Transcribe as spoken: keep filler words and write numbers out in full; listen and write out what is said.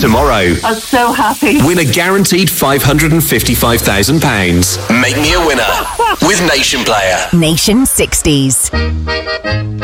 tomorrow. I'm so happy. Win a guaranteed five hundred fifty-five thousand pounds. Make me a winner with Nation Player. Nation sixties.